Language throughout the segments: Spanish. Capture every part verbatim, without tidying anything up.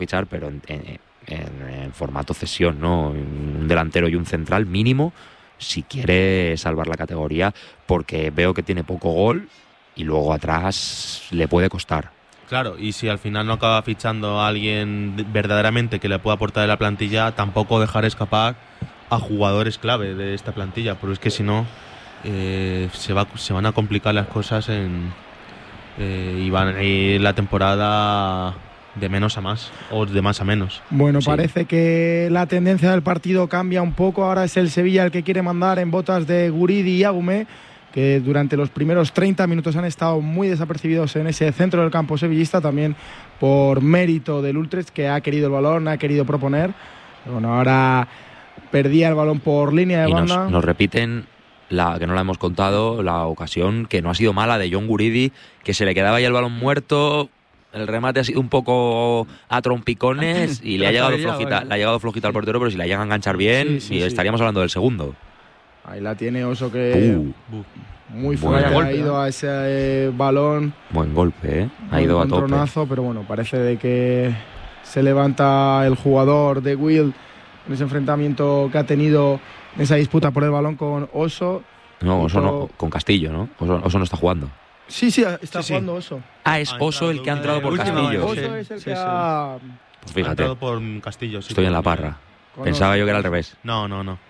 fichar, pero en, en, en, en formato cesión, ¿no? Un delantero y un central mínimo, si quiere salvar la categoría, porque veo que tiene poco gol y luego atrás le puede costar. Claro, y si al final no acaba fichando a alguien verdaderamente que le pueda aportar en la plantilla, tampoco dejar escapar a jugadores clave de esta plantilla, porque es que si no eh, se, va, se van a complicar las cosas en, eh, y van a ir la temporada de menos a más o de más a menos. Bueno, Sí. parece que la tendencia del partido cambia un poco. Ahora es el Sevilla el que quiere mandar en botas de Guridi y Agume, que durante los primeros treinta minutos han estado muy desapercibidos en ese centro del campo sevillista, también por mérito del Utrecht, que ha querido el balón, ha querido proponer. Bueno, ahora perdía el balón por línea de Y banda. nos, nos repiten, la que no la hemos contado, la ocasión que no ha sido mala de John Guridi, que se le quedaba ahí el balón muerto. El remate ha sido un poco a trompicones y le ha llegado flojita, le ha llegado flojita al portero, pero si la llega a enganchar bien, Sí, sí, y sí. estaríamos hablando del segundo. Ahí la tiene Oso, que Uh, muy buen fuerte ha golpe, ido a ese eh, balón. buen golpe, ¿eh? Ha Un ido a tope. encontronazo, pero bueno, parece de que se levanta el jugador de Will en ese enfrentamiento que ha tenido en esa disputa por el balón con Oso. No, Oso no, Todo- con Castillo, ¿no? Oso, Oso no está jugando. Sí, sí, está Sí, sí. jugando Oso. Ah, es Ha Oso entrado el que ha entrado de por última Castillo. hora, Oso sí, es el sí, que sí. ha... Pues Ha fíjate, entrado por Castillo. Sí, estoy en la con- parra. con Pensaba Oso. yo que era al revés. No, no, no.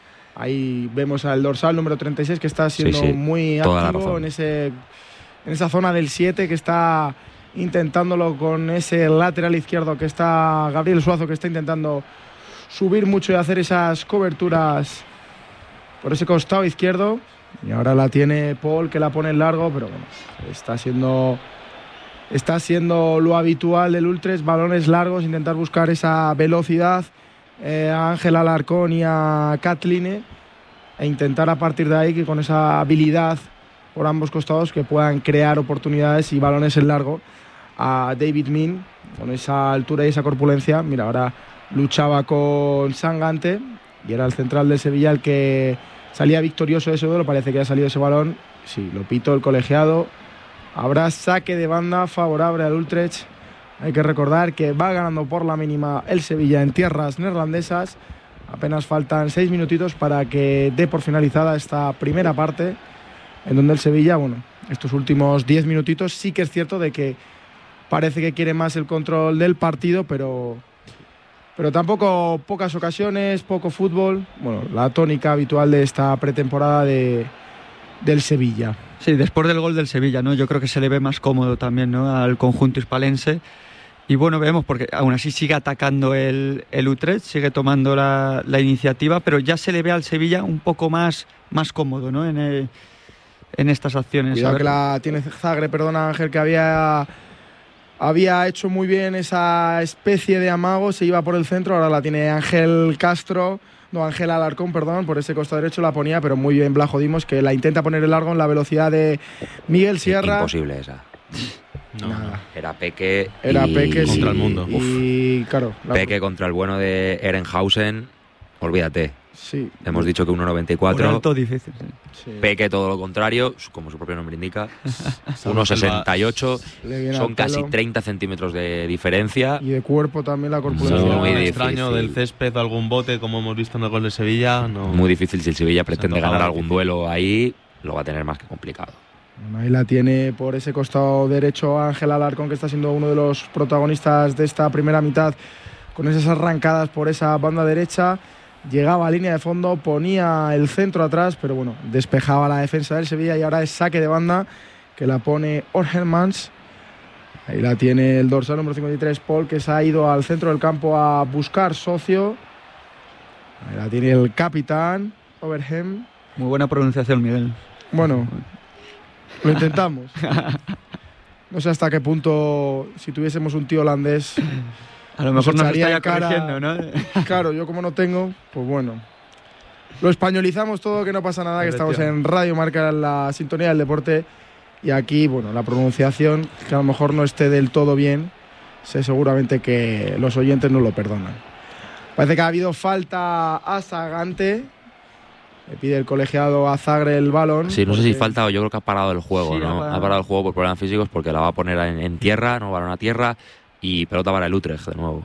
Ahí vemos al dorsal número treinta y seis, que está siendo Sí, sí, muy toda la activo razón. en, ese, en esa zona del siete, que está intentándolo con ese lateral izquierdo, que está Gabriel Suazo, que está intentando subir mucho y hacer esas coberturas por ese costado izquierdo. Y ahora la tiene Paul, que la pone en largo, pero bueno, está siendo, está siendo lo habitual del Utrecht, balones largos, intentar buscar esa velocidad eh, a Ángel Alarcón y a Kathleen, e intentar a partir de ahí que con esa habilidad por ambos costados que puedan crear oportunidades y balones en largo a David Min, con esa altura y esa corpulencia. Mira, ahora luchaba con Sangante y era el central del Sevilla el que salía victorioso de ese duelo. Parece que ha salido ese balón. Sí, lo pitó el colegiado. Habrá saque de banda favorable al Utrecht. Hay que recordar que va ganando por la mínima el Sevilla en tierras neerlandesas. Apenas faltan seis minutitos para que dé por finalizada esta primera parte, en donde el Sevilla, bueno, estos últimos diez minutitos sí que es cierto de que parece que quiere más el control del partido, pero, pero tampoco pocas ocasiones, poco fútbol. Bueno, la tónica habitual de esta pretemporada de, del Sevilla. Sí, después del gol del Sevilla, ¿no? Yo creo que se le ve más cómodo también, ¿no?, al conjunto hispalense. Y bueno, vemos, porque aún así sigue atacando el, el Utrecht, sigue tomando la, la iniciativa, pero ya se le ve al Sevilla un poco más, más cómodo, ¿no?, en, el, en estas acciones. Cuidado A ver. que la tiene Zagre, perdona Ángel, que había, había hecho muy bien esa especie de amago, se iba por el centro, ahora la tiene Ángel Castro, no, Ángel Alarcón, perdón, por ese costado derecho la ponía, pero muy bien Blajo Dimos, que la intenta poner el largo en la velocidad de Miguel Sierra. Imposible esa. No, Nada. no. Era Peque Era y... Peque sí, Contra el mundo. Y claro, la- Peque contra el bueno de Ehrenhausen, olvídate. sí, Hemos dicho que uno noventa y Por cuatro. alto difícil, sí. sí. Peque todo lo contrario, como su propio nombre indica. Salva- uno sesenta y ocho. Le viene Son al casi pelo. treinta centímetros de diferencia. Y de cuerpo también la corpulencia. Muy Algo difícil. extraño del césped o algún bote, como hemos visto en el gol de Sevilla. No. Muy difícil. Si el Sevilla pretende tocado ganar algún difícil. duelo ahí, lo va a tener más que complicado. Bueno, ahí la tiene por ese costado derecho Ángel Alarcón, que está siendo uno de los protagonistas de esta primera mitad, con esas arrancadas por esa banda derecha. Llegaba a línea de fondo, ponía el centro atrás, pero bueno, despejaba la defensa del Sevilla y ahora es saque de banda que la pone Orhelmans. Ahí la tiene el dorsal número cincuenta y tres, Paul, que se ha ido al centro del campo a buscar socio. Ahí la tiene el capitán, Overhem. Muy buena pronunciación, Miguel. Bueno, lo intentamos. No sé hasta qué punto, si tuviésemos un tío holandés, A lo mejor nos echaría está ya en cara- corrigiendo, ¿no? claro, yo como no tengo, pues bueno. Lo españolizamos todo, que no pasa nada, que estamos en Radio Marca, en la sintonía del deporte. Y aquí, bueno, la pronunciación, que a lo mejor no esté del todo bien, sé seguramente que los oyentes no lo perdonan. Parece que ha habido falta a Sagante. Le pide el colegiado a Zagre el balón. Sí, no sé si porque- falta o yo creo que ha parado el juego, Sí, ¿no? ha parado. Ha parado el juego por problemas físicos porque la va a poner en, en tierra, no balón a tierra. y pelota para el Utrecht de nuevo.